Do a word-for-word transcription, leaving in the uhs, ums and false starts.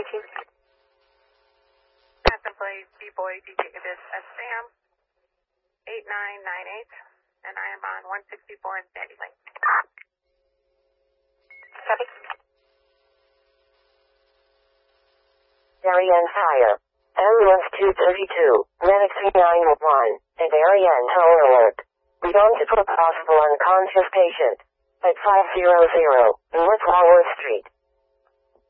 eighteen. License plate B-Boy D J Ibis S Sam eight nine nine eight, and I am on one sixty-four in Sandy Lane. Copy. Darien Fire. Ambulance two thirty-two, Medic three nine one, and Darien Tower Alert. Respond to a possible unconscious patient at five hundred North Walworth Street.